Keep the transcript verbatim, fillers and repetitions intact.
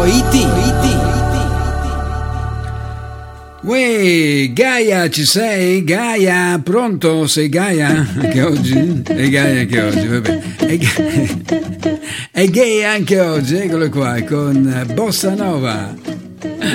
Uè, Gaia, ci sei? Gaia, pronto? Sei Gaia? Anche oggi? È Gaia anche oggi, vabbè. È, è gay anche oggi, eccolo qua, con Bossa Nova.